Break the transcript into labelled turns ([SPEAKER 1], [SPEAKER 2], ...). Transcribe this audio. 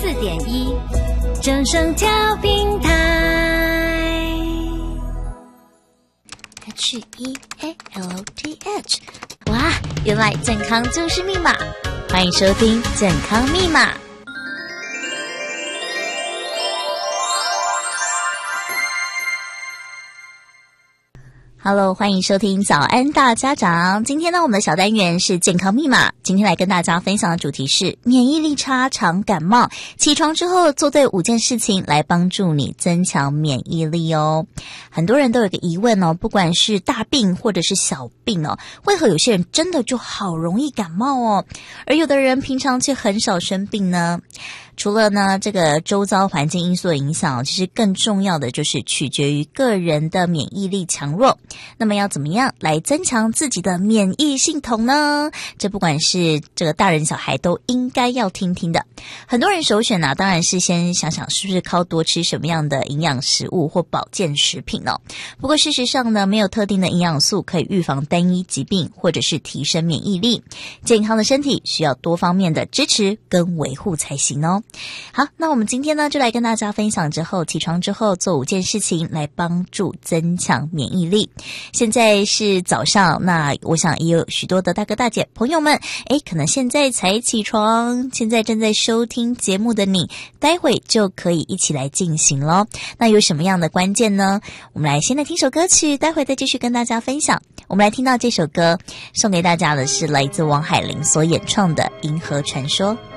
[SPEAKER 1] 94.1正声调频台
[SPEAKER 2] HEALTH。 哇，原来健康就是密码，欢迎收听健康密码。Hello， 欢迎收听早安大家长。今天呢，我们的小单元是健康密码。今天来跟大家分享的主题是免疫力差常感冒，起床之后做对5件事情来帮助你增强免疫力哦。很多人都有个疑问哦，不管是大病或者是小病哦，为何有些人真的就好容易感冒哦，而有的人平常却很少生病呢？除了呢这个周遭环境因素的影响，其实更重要的就是取决于个人的免疫力强弱。那么要怎么样来增强自己的免疫系统呢？这不管是这个大人小孩都应该要听听的。很多人首选呢，当然是先想想是不是靠多吃什么样的营养食物或保健食品哦。不过事实上呢，没有特定的营养素可以预防单一疾病或者是提升免疫力。健康的身体需要多方面的支持跟维护才行哦。好，那我们今天呢就来跟大家分享起床之后做5件事情来帮助增强免疫力。现在是早上，那我想也有许多的大哥大姐朋友们，可能现在才起床，现在正在收听节目的你，待会就可以一起来进行咯。那有什么样的关键呢？我们来先来听首歌曲，待会再继续跟大家分享。我们来听到这首歌，送给大家的是来自王海玲所演唱的《银河传说》。